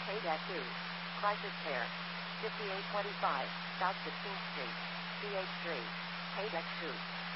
Paid at 2. Crisis Care. 5825 South 16th Street. CH3. Paid at 2.